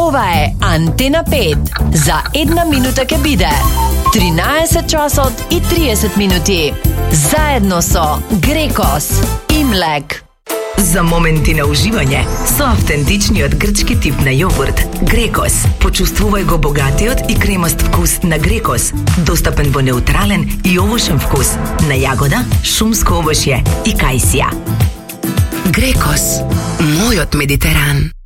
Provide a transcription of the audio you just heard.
Ова е Антена 5. За една минута ке биде 13 часот и 30 минути. Заедно со Грекос и млек. За моменти на уживање со автентичниот грчки тип на јогурт Грекос. Почувствувај го богатиот и кремаст вкус на Грекос, достапен во неутрален и овошен вкус на јагода, шумско овошје и кајсија. Грекос, мојот Медитеран.